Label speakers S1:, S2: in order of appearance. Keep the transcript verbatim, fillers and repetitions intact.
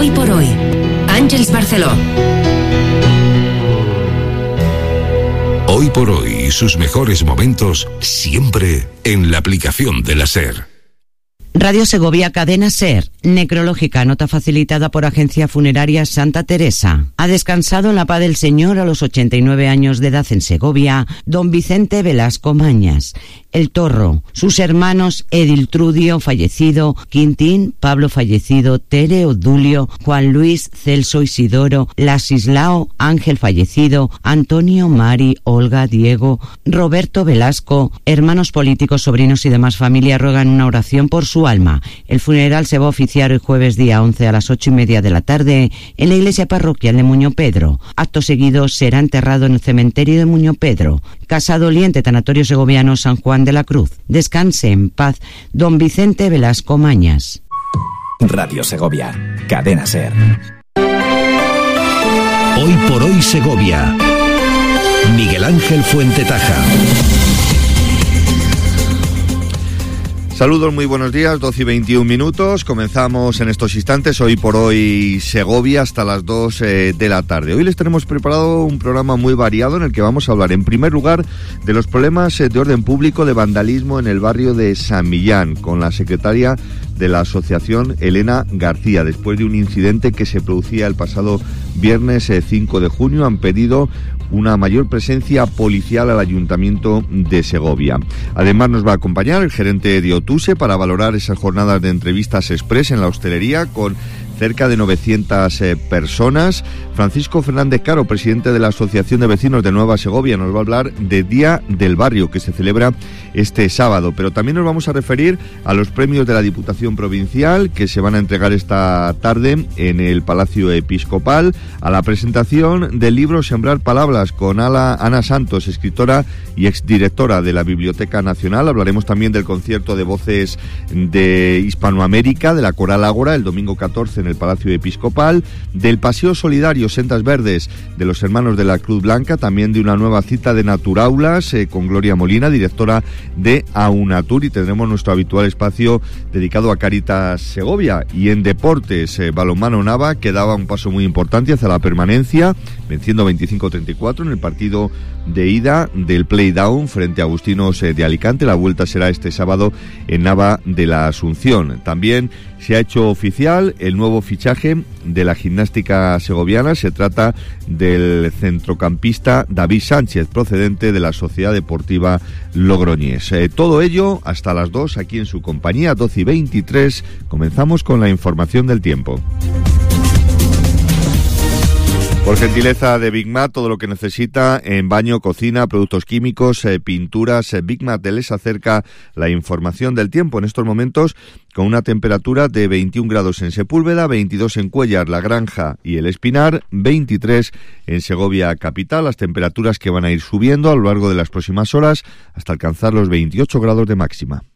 S1: Hoy por hoy, Àngels Barceló.
S2: Hoy por hoy y sus mejores momentos siempre en la aplicación de la SER.
S3: Radio Segovia, cadena SER. Necrológica, nota facilitada por Agencia Funeraria Santa Teresa. Ha descansado en la paz del Señor a los ochenta y nueve años de edad en Segovia, don Vicente Velasco Mañas. El Torro, sus hermanos Ediltrudio, fallecido, Quintín, Pablo, fallecido, Tere, Odulio, Juan Luis, Celso, Isidoro, Lasislao, Ángel, fallecido, Antonio, Mari, Olga, Diego, Roberto Velasco, hermanos políticos, sobrinos y demás familia ruegan una oración por su alma. El funeral se va a oficiar hoy jueves día once a las ocho y media de la tarde en la iglesia parroquial de Muñopedro. Acto seguido será enterrado en el cementerio de Muñopedro. Casa Doliente, Tanatorio Segoviano San Juan de la Cruz. Descanse en paz, don Vicente Velasco Mañas.
S4: Radio Segovia, cadena SER.
S5: Hoy por hoy Segovia. Miguel Ángel Fuentetaja.
S6: Saludos, muy buenos días, doce y veintiún minutos. Comenzamos en estos instantes, hoy por hoy Segovia, hasta las dos eh, de la tarde. Hoy les tenemos preparado un programa muy variado en el que vamos a hablar, en primer lugar, de los problemas eh, de orden público de vandalismo en el barrio de San Millán, con la secretaria de la asociación, Elena García. Después de un incidente que se producía el pasado viernes eh, cinco de junio, han pedido una mayor presencia policial al Ayuntamiento de Segovia. Además nos va a acompañar el gerente de Otuse para valorar esas jornadas de entrevistas express en la hostelería con cerca de novecientas eh, personas. Francisco Fernández Caro, presidente de la Asociación de Vecinos de Nueva Segovia, nos va a hablar de Día del Barrio, que se celebra este sábado. Pero también nos vamos a referir a los premios de la Diputación Provincial, que se van a entregar esta tarde en el Palacio Episcopal, a la presentación del libro Sembrar Palabras con Ala, Ana Santos, escritora y exdirectora de la Biblioteca Nacional. Hablaremos también del concierto de voces de Hispanoamérica, de la Coral Ágora, el domingo catorce en el Palacio Episcopal, del Paseo Solidario Sendas Verdes de los Hermanos de la Cruz Blanca, también de una nueva cita de Naturaulas eh, con Gloria Molina, directora de Aunatur, y tendremos nuestro habitual espacio dedicado a Caritas Segovia. Y en deportes, eh, balonmano Nava, que daba un paso muy importante hacia la permanencia, venciendo veinticinco a treinta y cuatro en el partido de ida del Playdown frente a Agustinos eh, de Alicante. La vuelta será este sábado en Nava de la Asunción. También se ha hecho oficial el nuevo fichaje de la gimnástica segoviana. Se trata del centrocampista David Sánchez, procedente de la Sociedad Deportiva Logroñés. Eh, todo ello hasta las dos aquí en su compañía, doce y veintitrés. Comenzamos con la información del tiempo. Por gentileza de Big Mat, todo lo que necesita en baño, cocina, productos químicos, eh, pinturas, eh, Big Mat les acerca la información del tiempo en estos momentos con una temperatura de veintiún grados en Sepúlveda, veintidós en Cuéllar, La Granja y El Espinar, veintitrés en Segovia capital, las temperaturas que van a ir subiendo a lo largo de las próximas horas hasta alcanzar los veintiocho grados de máxima.